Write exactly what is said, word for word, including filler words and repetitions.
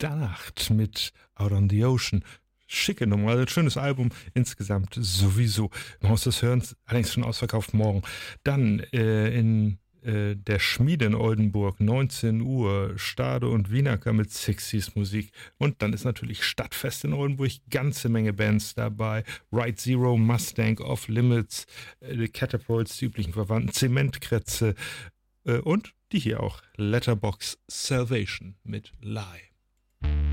Dannacht mit Out on the Ocean. Schicke Nummer, also ein schönes Album insgesamt sowieso. Im Haus des Hörens, allerdings schon ausverkauft morgen. Dann äh, in äh, der Schmiede in Oldenburg, neunzehn Uhr, Stade und Wienerker mit sechziger Musik. Und dann ist natürlich Stadtfest in Oldenburg, ganze Menge Bands dabei. Right Zero, Mustang, Off Limits, äh, Catapults, die üblichen Verwandten, Zementkretze äh, und die hier auch, Letterbox Salvation mit Lie.